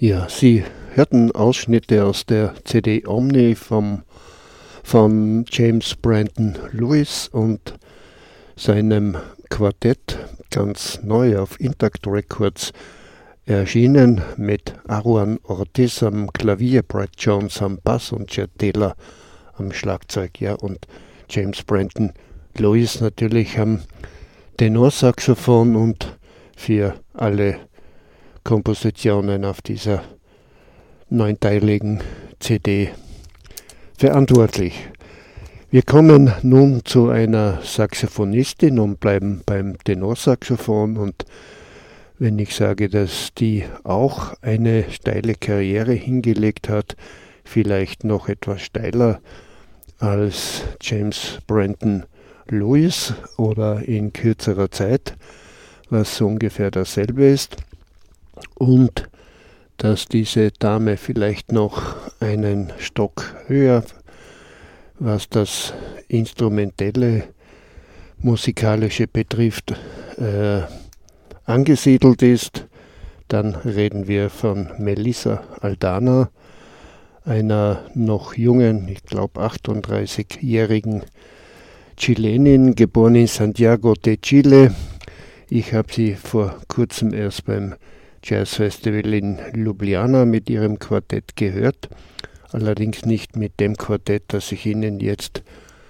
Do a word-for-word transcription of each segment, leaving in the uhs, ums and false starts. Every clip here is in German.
Ja, Sie hörten Ausschnitte aus der C D Omni vom, von James Brandon Lewis und seinem Quartett, ganz neu auf Intact Records erschienen, mit Aaron Ortiz am Klavier, Brad Jones am Bass und Chad Taylor am Schlagzeug, ja, und James Brandon Lewis natürlich am Tenorsaxophon und für alle Kompositionen auf dieser neunteiligen C D verantwortlich. Wir kommen nun zu einer Saxophonistin und bleiben beim Tenorsaxophon, und wenn ich sage, dass die auch eine steile Karriere hingelegt hat, vielleicht noch etwas steiler als James Brandon Lewis oder in kürzerer Zeit, was so ungefähr dasselbe ist, und dass diese Dame vielleicht noch einen Stock höher, was das instrumentelle, musikalische betrifft, äh, angesiedelt ist. Dann reden wir von Melissa Aldana, einer noch jungen, ich glaube achtunddreißigjährigen Chilenin, geboren in Santiago de Chile. Ich habe sie vor kurzem erst beim Jazzfestival in Ljubljana mit ihrem Quartett gehört, allerdings nicht mit dem Quartett, das ich Ihnen jetzt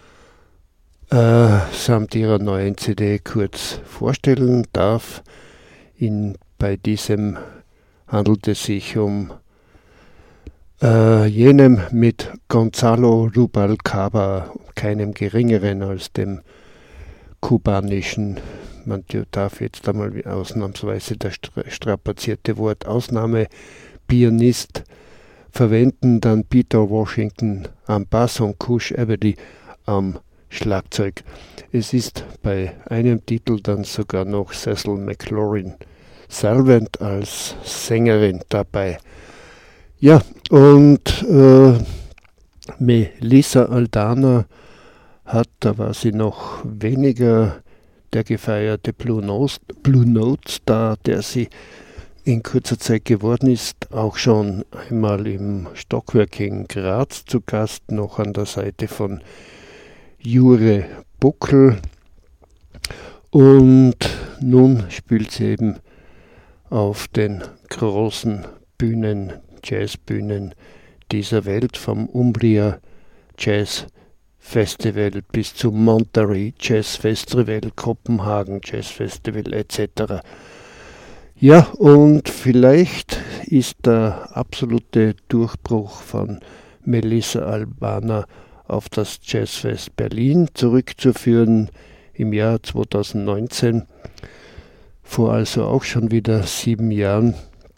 äh, samt ihrer neuen C D kurz vorstellen darf. In, bei diesem handelt es sich um äh, jenem mit Gonzalo Rubalcaba, keinem geringeren als dem kubanischen, man darf jetzt einmal ausnahmsweise das strapazierte Wort Ausnahmepianist verwenden, dann Peter Washington am Bass und Cush Everly am Schlagzeug. Es ist bei einem Titel dann sogar noch Cecil McLaurin Salvant als Sängerin dabei. Ja, und äh, Melissa Aldana hat, da war sie noch weniger der gefeierte Blue Note, Blue Note Star, der sie in kurzer Zeit geworden ist, auch schon einmal im Stockwerk in Graz zu Gast, noch an der Seite von Jure Buckel. Und nun spielt sie eben auf den großen Bühnen, Jazzbühnen dieser Welt, vom Umbria Jazz Festival bis zum Monterey Jazz Festival, Kopenhagen Jazz Festival et cetera. Ja, und vielleicht ist der absolute Durchbruch von Melissa Aldana auf das Jazzfest Berlin zurückzuführen im Jahr zweitausendneunzehn, vor also auch schon wieder sieben Jahren.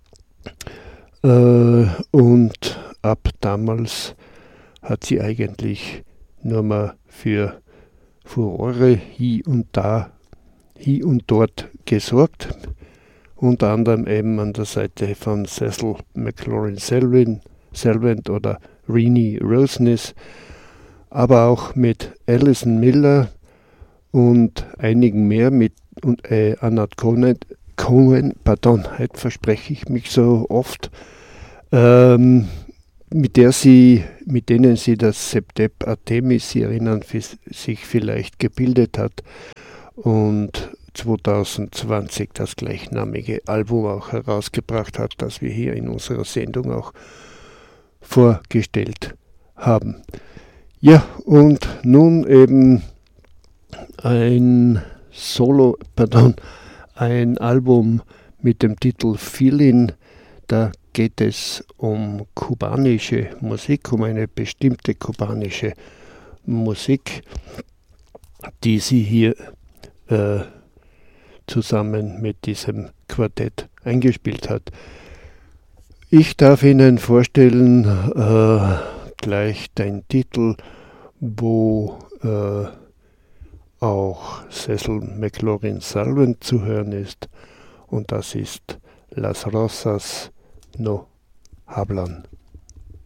Äh, und ab damals hat sie eigentlich nur mal für Furore hier und da, hier und dort gesorgt. Unter anderem eben an der Seite von Cecil McLaurin Salvant oder Renee Roseness, aber auch mit Alison Miller und einigen mehr, mit und, äh, Anat Cohen, Cohen, pardon, heute verspreche ich mich so oft, ähm, mit der sie, mit denen sie das Septep Artemis, Sie erinnern sich vielleicht, gebildet hat und zweitausendzwanzig das gleichnamige Album auch herausgebracht hat, das wir hier in unserer Sendung auch vorgestellt haben. Ja, und nun eben ein Solo, pardon, ein Album mit dem Titel Feelin'. Da geht es um kubanische Musik, um eine bestimmte kubanische Musik, die sie hier äh, zusammen mit diesem Quartett eingespielt hat. Ich darf Ihnen vorstellen, äh, gleich den Titel, wo äh, auch Cecil McLaurin Salvant zu hören ist, und das ist Las Rosas no hablan.